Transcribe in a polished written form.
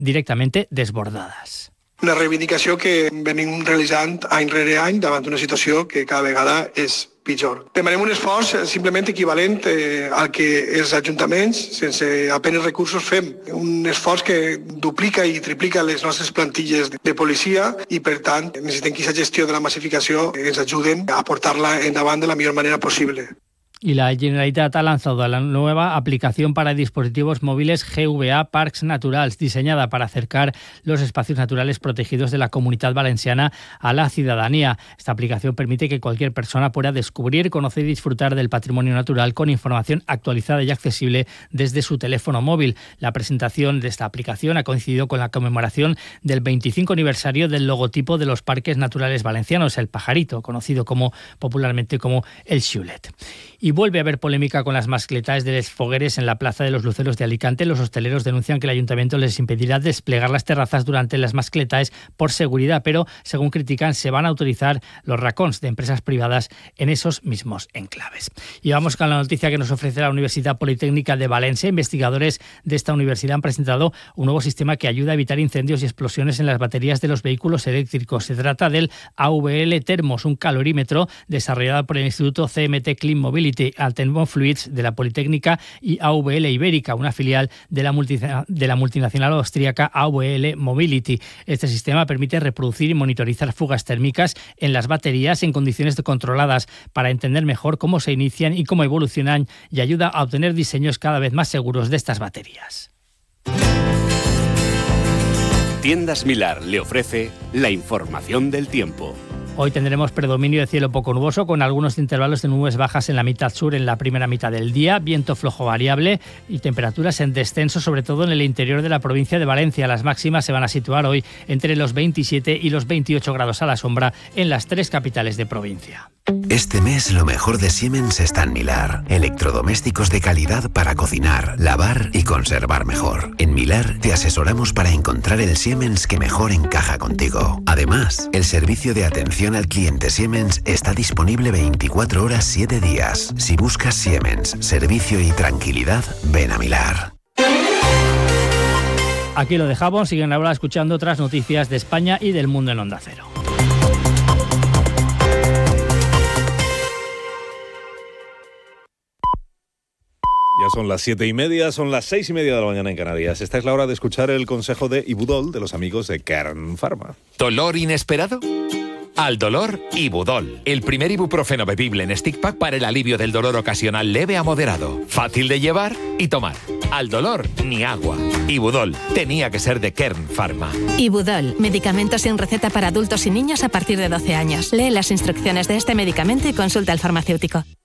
directamente desbordadas. Una reivindicació que venim realitzant any rere any davant d'una situació que cada vegada és pitjor. Demanem un esforç simplement equivalent al que els ajuntaments, sense apenas recursos, fem. Un esforç que duplica i triplica les nostres plantilles de policia i, per tant, necessitem que aquesta gestió de la massificació ens ajuden a portar-la endavant de la millor manera possible. Y la Generalitat ha lanzado la nueva aplicación para dispositivos móviles GVA Parcs Naturals, diseñada para acercar los espacios naturales protegidos de la Comunitat Valenciana a la ciudadanía. Esta aplicación permite que cualquier persona pueda descubrir, conocer y disfrutar del patrimonio natural con información actualizada y accesible desde su teléfono móvil. La presentación de esta aplicación ha coincidido con la conmemoración del 25 aniversario del logotipo de los parques naturales valencianos, el pajarito, conocido popularmente como el xiulet. Y vuelve a haber polémica con las mascletas de Les Fogueres en la Plaza de los Luceros de Alicante. Los hosteleros denuncian que el ayuntamiento les impedirá desplegar las terrazas durante las mascletas por seguridad, pero, según critican, se van a autorizar los racons de empresas privadas en esos mismos enclaves. Y vamos con la noticia que nos ofrece la Universidad Politécnica de Valencia. Investigadores de esta universidad han presentado un nuevo sistema que ayuda a evitar incendios y explosiones en las baterías de los vehículos eléctricos. Se trata del AVL Thermos, un calorímetro desarrollado por el Instituto CMT Clean Mobility, Thermofluids de la Politécnica y AVL Ibérica, una filial de la multinacional austríaca AVL Mobility. Este sistema permite reproducir y monitorizar fugas térmicas en las baterías en condiciones controladas para entender mejor cómo se inician y cómo evolucionan, y ayuda a obtener diseños cada vez más seguros de estas baterías. Tiendas Millar le ofrece la información del tiempo. Hoy tendremos predominio de cielo poco nuboso con algunos intervalos de nubes bajas en la mitad sur en la primera mitad del día, viento flojo variable y temperaturas en descenso, sobre todo en el interior de la provincia de Valencia. Las máximas se van a situar hoy entre los 27 y los 28 grados a la sombra en las 3 capitales de provincia. Este mes lo mejor de Siemens está en Millar. Electrodomésticos de calidad para cocinar, lavar y conservar mejor. En Millar te asesoramos para encontrar el Siemens que mejor encaja contigo. Además, el servicio de atención al cliente Siemens está disponible 24 horas 7 días. Si buscas Siemens, servicio y tranquilidad, ven a Millar. Aquí lo dejamos. Siguen ahora escuchando otras noticias de España y del mundo en Onda Cero. Ya son las 7:30, son las 6:30 de la mañana en Canarias. Esta es la hora de escuchar el consejo de Ibudol, de los amigos de Kern Pharma. ¿Dolor inesperado? Al dolor, Ibudol. El primer ibuprofeno bebible en stick pack para el alivio del dolor ocasional leve a moderado. Fácil de llevar y tomar. Al dolor, ni agua. Ibudol. Tenía que ser de Kern Pharma. Ibudol. Medicamento sin receta para adultos y niños a partir de 12 años. Lee las instrucciones de este medicamento y consulta al farmacéutico.